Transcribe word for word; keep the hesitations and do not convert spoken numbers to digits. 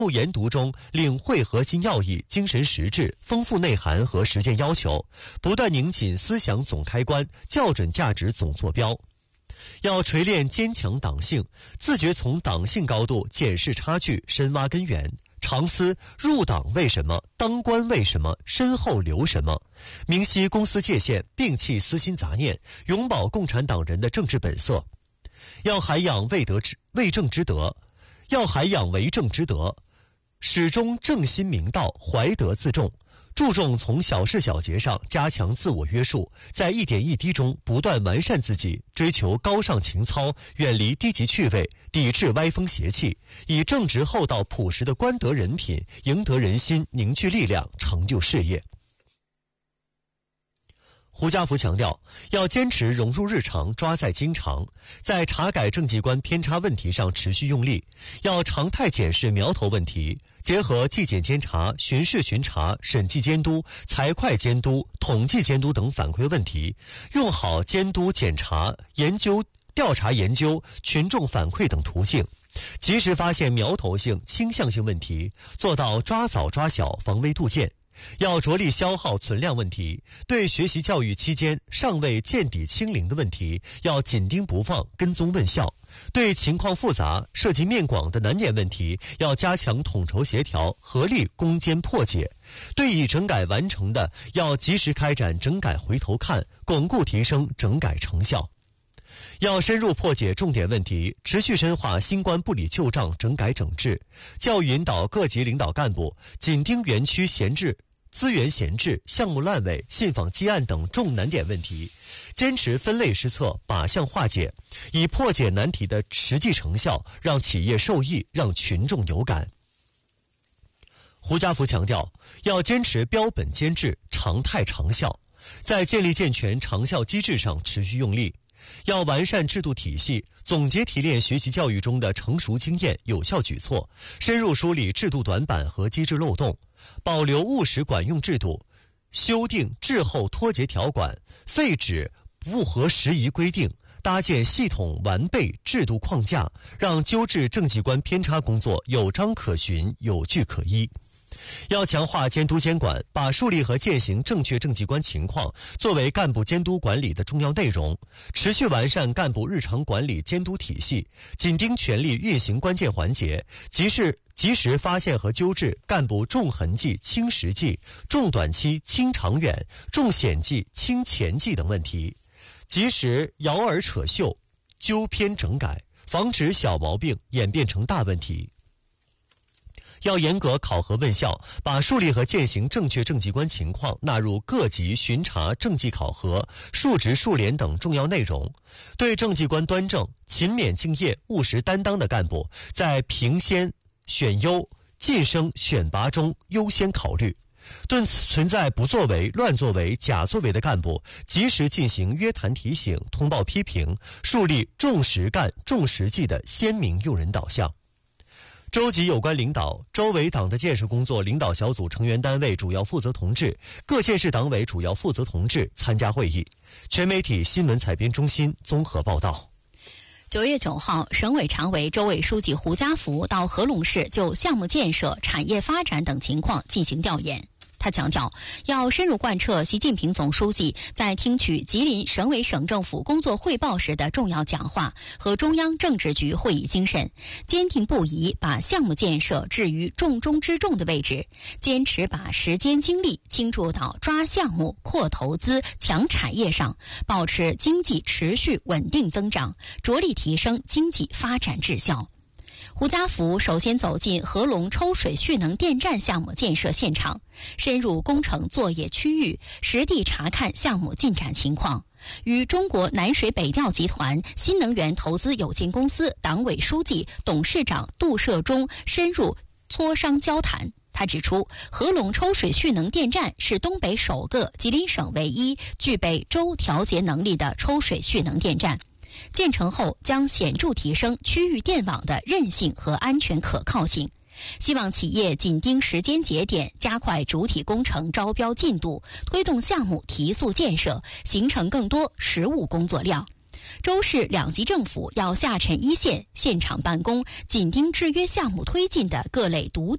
研读中领会核心要义、精神实质、丰富内涵和实践要求，不断拧紧思想总开关，校准价值总坐标。要锤炼坚强党性，自觉从党性高度检视差距，深挖根源，常思入党为什么，当官为什么，身后留什么，明晰公私界限，摒弃私心杂念，永葆共产党人的政治本色。要涵养为德之为政之德，要涵养为政之德，始终正心明道，怀德自重，注重从小事小节上加强自我约束，在一点一滴中不断完善自己，追求高尚情操，远离低级趣味，抵制歪风邪气，以正直厚道朴实的官德人品赢得人心，凝聚力量，成就事业。胡家福强调，要坚持融入日常，抓在经常，在查改政绩观偏差问题上持续用力，要常态检视苗头问题，结合纪检监察、巡视巡查、审计监督、财会监督、统计监督等反馈问题，用好监督检查、研究、调查研究、群众反馈等途径，及时发现苗头性、倾向性问题，做到抓早抓小，防微杜渐。要着力消耗存量问题，对学习教育期间尚未见底清零的问题，要紧盯不放，跟踪问效；对情况复杂、涉及面广的难点问题，要加强统筹协调，合力攻坚破解；对已整改完成的，要及时开展整改回头看，巩固提升整改成效。要深入破解重点问题，持续深化新官不理旧账整改整治，教育引导各级领导干部紧盯园区闲置、资源闲置、项目烂尾、信访积案等重难点问题，坚持分类施策，靶向化解，以破解难题的实际成效让企业受益，让群众有感。胡家福强调，要坚持标本兼治、常态长效，在建立健全长效机制上持续用力。要完善制度体系，总结提炼学习教育中的成熟经验、有效举措，深入梳理制度短板和机制漏洞，保留务实管用制度，修订滞后脱节条款，废止不合时宜规定，搭建系统完备制度框架，让纠治政绩观偏差工作有章可循、有据可依。要强化监督监管，把树立和践行正确政绩观情况作为干部监督管理的重要内容，持续完善干部日常管理监督体系，紧盯权力运行关键环节，及时及时发现和纠治干部重痕迹轻实际、重短期轻长远、重险迹轻前迹等问题，及时摇耳扯袖，纠偏整改，防止小毛病演变成大问题。要严格考核问效，把树立和践行正确政绩观情况纳入各级巡查政绩考核、述职述联等重要内容。对政绩观端正、勤勉敬业、务实担当的干部，在评先选优、晋升选拔中优先考虑。对存在不作为、乱作为、假作为的干部，及时进行约谈提醒、通报批评，树立重实干、重实际的鲜明用人导向。州级有关领导、州委党的建设工作领导小组成员单位主要负责同志、各县市党委主要负责同志参加会议。全媒体新闻采编中心综合报道。 九月九号，省委常委、州委书记胡家福到合龙市就项目建设、产业发展等情况进行调研。他强调，要深入贯彻习近平总书记在听取吉林省委省政府工作汇报时的重要讲话和中央政治局会议精神，坚定不移把项目建设置于重中之重的位置，坚持把时间精力倾注到抓项目、扩投资、强产业上，保持经济持续稳定增长，着力提升经济发展质效。胡家福首先走进合龙抽水蓄能电站项目建设现场，深入工程作业区域，实地查看项目进展情况，与中国南水北调集团新能源投资有限公司党委书记、董事长杜涉忠深入磋商交谈。他指出，合龙抽水蓄能电站是东北首个、吉林省唯一具备周调节能力的抽水蓄能电站。建成后将显著提升区域电网的韧性和安全可靠性，希望企业紧盯时间节点，加快主体工程招标进度，推动项目提速建设，形成更多实务工作量。 州市两级政府要下沉一线，现场办公，紧盯制约项目推进的各类独